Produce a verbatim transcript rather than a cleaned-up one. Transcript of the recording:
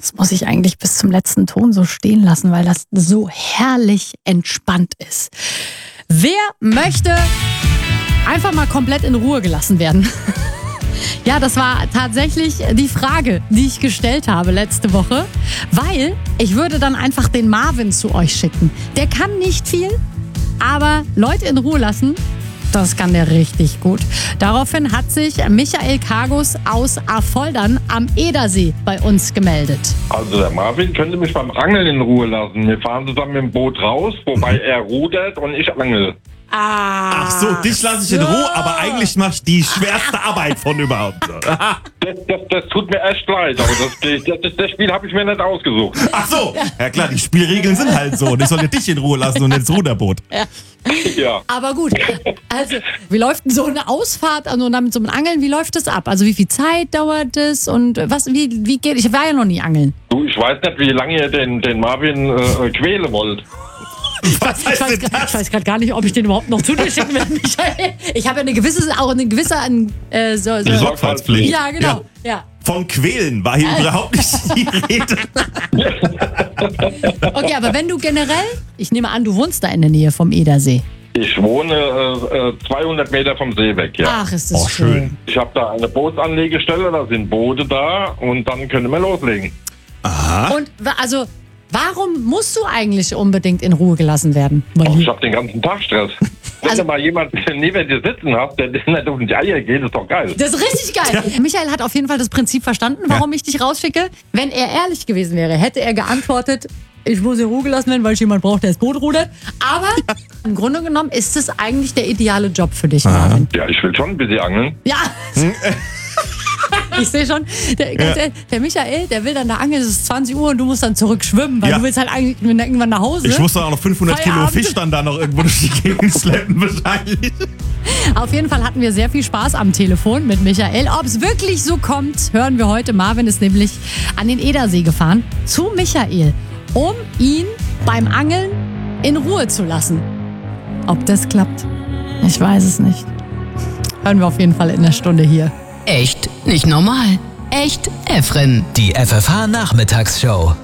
Das muss ich eigentlich bis zum letzten Ton so stehen lassen, weil das so herrlich entspannt ist. Wer möchte einfach mal komplett in Ruhe gelassen werden? Ja, das war tatsächlich die Frage, die ich gestellt habe letzte Woche, weil ich würde dann einfach den Marvin zu euch schicken. Der kann nicht viel, aber Leute in Ruhe lassen, das kann der richtig gut. Daraufhin hat sich Michael Kargus aus Affoldern am Edersee bei uns gemeldet. Also der Marvin könnte mich beim Angeln in Ruhe lassen. Wir fahren zusammen mit dem Boot raus, wobei er rudert und ich angel. Ah, Ach so, dich lasse ich in Ruhe, aber eigentlich machst du die schwerste Arbeit von überhaupt. Das, das, das tut mir echt leid, aber das, das, das Spiel habe ich mir nicht ausgesucht. Ach so, ja klar, die Spielregeln sind halt so. Und ich soll ja dich in Ruhe lassen und ins Ruderboot. Ja. Ja. Aber gut, also wie läuft denn so eine Ausfahrt, also mit so einem Angeln, wie läuft das ab? Also wie viel Zeit dauert es und was, wie, wie geht, ich war ja noch nie angeln. Du, ich weiß nicht, wie lange ihr den, den Marvin äh, quälen wollt. Was heißt denn das? Ich weiß gerade gar nicht, ob ich den überhaupt noch zu dir schicken will, Michael. Ich habe ja eine gewisse, auch eine gewisse äh, so, so. Die Sorgfaltspflicht. Ja, genau. Ja. Ja. Von Quälen war hier überhaupt nicht die Rede. Okay, aber wenn du generell, ich nehme an, du wohnst da in der Nähe vom Edersee. Ich wohne äh, zweihundert Meter vom See weg, ja. Ach, ist das Oh, schön. schön. Ich habe da eine Bootsanlegestelle, da sind Boote da und dann können wir loslegen. Aha. Und wa- also, warum musst du eigentlich unbedingt in Ruhe gelassen werden? Weil Oh, ich habe den ganzen Tag Stress. Wenn Also- du mal jemanden neben dir sitzen hast, der nicht auf die Eier geht, ist doch geil. Das ist richtig geil. Michael hat auf jeden Fall das Prinzip verstanden, warum ich dich rausschicke. Wenn er ehrlich gewesen wäre, hätte er geantwortet, ich muss in Ruhe gelassen werden, weil ich jemanden brauche, der das Boot rudert. Aber im Grunde genommen ist es eigentlich der ideale Job für dich, Marvin. Ja, ich will schon ein bisschen angeln. Ja. Ich sehe schon, der, Ja. der, der Michael, der will dann da angeln, es ist zwanzig Uhr und du musst dann zurück schwimmen, weil Ja. du willst halt eigentlich irgendwann nach Hause. Ich muss dann auch noch fünfhundert Kilo Feierabend. Fisch dann da noch irgendwo durch die Gegend schleppen wahrscheinlich. Auf jeden Fall hatten wir sehr viel Spaß am Telefon mit Michael. Ob es wirklich so kommt, hören wir heute. Marvin ist nämlich an den Edersee gefahren zu Michael, um ihn beim Angeln in Ruhe zu lassen. Ob das klappt, ich weiß es nicht. Hören wir auf jeden Fall in der Stunde hier. Echt nicht normal. Echt Efren. Die F F H-Nachmittagsshow.